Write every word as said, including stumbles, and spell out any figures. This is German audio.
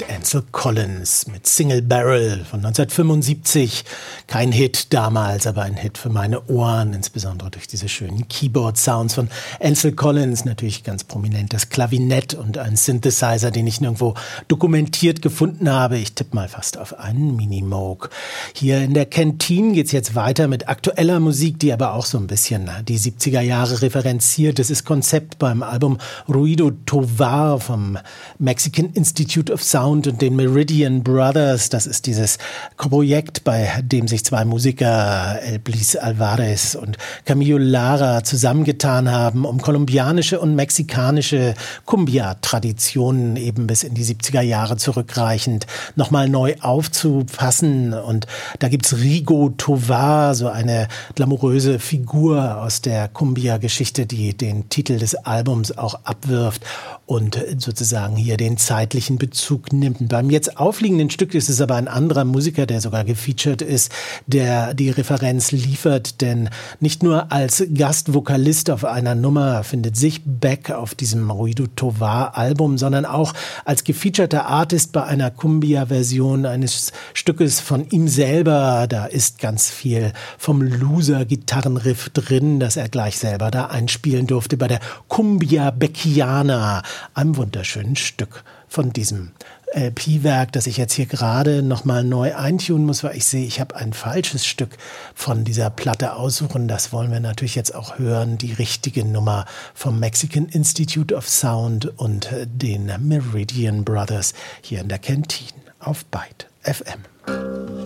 mit Ansel Collins, mit Single Barrel von neunzehnhundertfünfundsiebzig. Kein Hit damals, aber ein Hit für meine Ohren, insbesondere durch diese schönen Keyboard-Sounds von Ansel Collins. Natürlich ganz prominent das Klavinett und ein Synthesizer, den ich nirgendwo dokumentiert gefunden habe. Ich tippe mal fast auf einen Minimoog. Hier in der Kantine geht's jetzt weiter mit aktueller Musik, die aber auch so ein bisschen die siebziger Jahre referenziert. Das ist Konzept beim Album Ruido Tovar vom Mexican Institute of Sound und den Meridian Brothers. Das ist dieses Projekt, bei dem sich zwei Musiker, Elblis Alvarez und Camilo Lara, zusammengetan haben, um kolumbianische und mexikanische Cumbia-Traditionen eben bis in die siebziger Jahre zurückreichend nochmal neu aufzufassen. Und da gibt's Rigo Tovar, so eine glamouröse Figur aus der Cumbia-Geschichte, die den Titel des Albums auch abwirft und sozusagen hier den zeitlichen Bezug nimmt. Beim jetzt aufliegenden Stück ist es aber ein anderer Musiker, der sogar gefeatured ist, der die Referenz liefert, denn nicht nur als Gastvokalist auf einer Nummer findet sich Beck auf diesem Ruido Tovar Album, sondern auch als gefeaturter Artist bei einer Cumbia-Version eines Stückes von ihm selber. Da ist ganz viel vom Loser-Gitarrenriff drin, das er gleich selber da einspielen durfte bei der Cumbia Beckiana, einem wunderschönen Stück von diesem L P-Werk, das ich jetzt hier gerade nochmal neu eintunen muss, weil ich sehe, ich habe ein falsches Stück von dieser Platte aussuchen. Das wollen wir natürlich jetzt auch hören, die richtige Nummer vom Mexican Institute of Sound und den Meridian Brothers hier in der Kantine auf Byte F M.